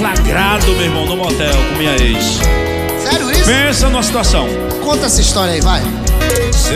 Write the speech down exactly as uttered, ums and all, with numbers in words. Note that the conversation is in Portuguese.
flagrado, meu irmão, no motel com minha ex. Sério isso? Pensa numa situação. Conta essa história aí, vai. Você